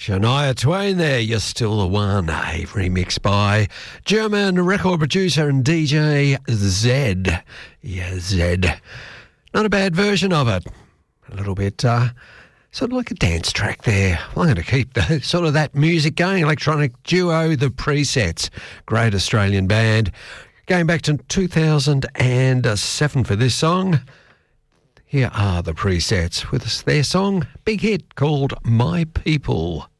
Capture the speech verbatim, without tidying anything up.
Shania Twain there, You're Still the One, a remix by German record producer and D J Zed. Yeah, Zed. Not a bad version of it. A little bit, uh, sort of like a dance track there. I'm going to keep the, sort of that music going. Electronic duo, The Presets. Great Australian band. Going back to two thousand seven for this song. Here are The Presets with their song, big hit called My People.